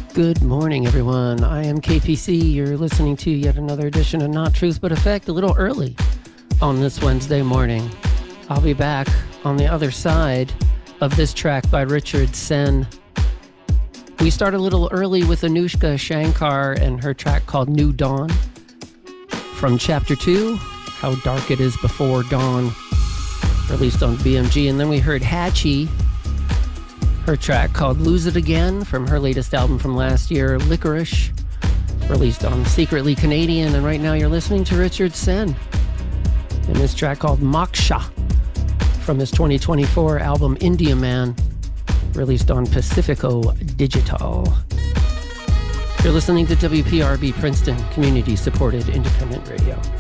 Good morning, everyone. I am KPC. You're listening to yet another edition of Not Truth But Effect, a little early on this Wednesday morning. I'll be back on the other side of this track by Richard Sen. We start a little early with Anushka Shankar and her track called New Dawn from Chapter 2, How Dark It Is Before Dawn, released on BMG. And then we heard Hatchie, her track called Lose It Again from her latest album from last year, Licorice, released on Secretly Canadian. And right now you're listening to Richard Sen and his track called Moksha from his 2024 album India Man, released on Pacifico Digital. You're listening to WPRB Princeton, community-supported independent radio.